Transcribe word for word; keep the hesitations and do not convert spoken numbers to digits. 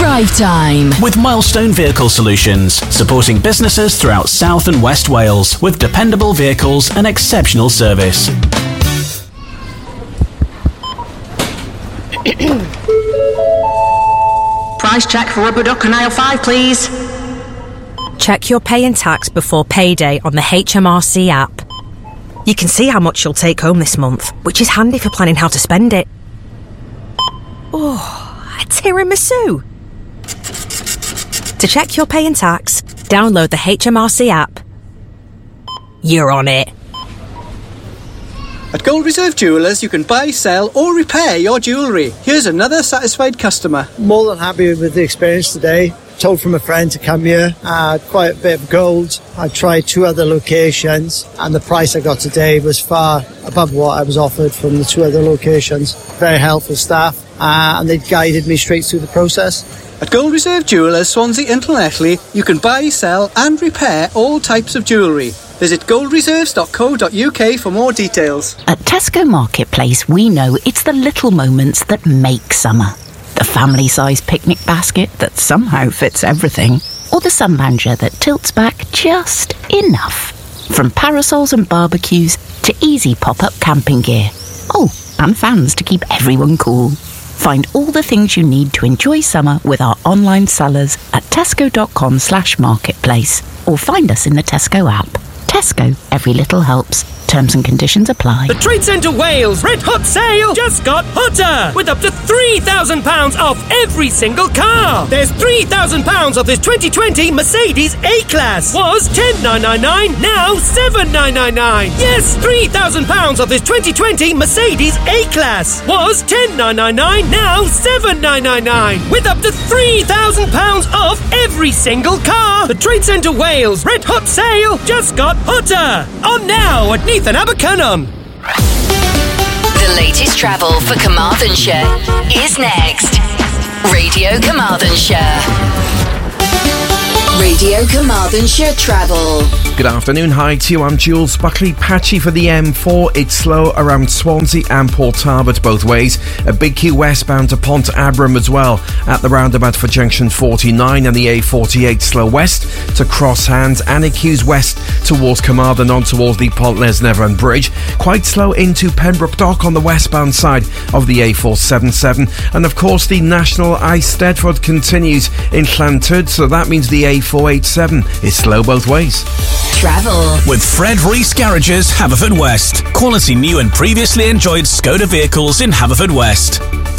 Drive Time with Milestone Vehicle Solutions, supporting businesses throughout South and West Wales with dependable vehicles and exceptional service. Price check for rubber duck and aisle five, please. Check your pay and tax before payday on the H M R C app. You can see how much you'll take home this month, which is handy for planning how to spend it. Oh, a tiramisu! To check your pay and tax, download the H M R C app. You're on it. At Gold Reserve Jewellers, you can buy, sell or repair your jewellery. Here's another satisfied customer. More than happy with the experience today. Told from a friend to come here. I had quite a bit of gold. I tried two other locations and the price I got today was far above what I was offered from the two other locations. Very helpful staff uh, and they guided me straight through the process. At Gold Reserve Jewellers, Swansea and Llanelli, you can buy, sell and repair all types of jewellery. Visit gold reserves dot co dot uk for more details. At Tesco Marketplace, we know it's the little moments that make summer. The family-sized picnic basket that somehow fits everything. Or the sunlounger that tilts back just enough. From parasols and barbecues to easy pop-up camping gear. Oh, and fans to keep everyone cool. Find all the things you need to enjoy summer with our online sellers at tesco.com slash marketplace. Or find us in the Tesco app. Tesco, every little helps. Terms and conditions apply. The Trade Centre Wales Red Hot Sale just got hotter with up to three thousand pounds off every single car. There's three thousand pounds off this twenty twenty Mercedes A-Class. Was ten thousand nine hundred ninety-nine, now seven thousand nine hundred ninety-nine. Yes, three thousand pounds off this twenty twenty Mercedes A-Class. Was ten thousand nine hundred ninety-nine, now seven thousand nine hundred ninety-nine. With up to three thousand pounds off every single car. The Trade Centre Wales Red Hot Sale just got hotter. On now at Neath and Abercynon. The latest travel for Carmarthenshire is next. Radio Carmarthenshire. Radio Carmarthenshire Travel. Good afternoon, hi to you, I'm Jules Buckley. Patchy for the M four, it's slow around Swansea and Port Talbot both ways. A big queue westbound to Pont Abram as well at the roundabout for junction forty-nine, and the A forty-eight slow west to Cross Hands, and it queues west towards Carmarthen on towards the Pont Lesnevan Bridge. Quite slow into Pembroke Dock on the westbound side of the A four seventy-seven, and of course the National Eisteddfod continues in Llantwryd, so that means the A four eighty-seven is slow both ways. Travel with Fred Rees Garages, Haverfordwest. Quality new and previously enjoyed Skoda vehicles in Haverfordwest.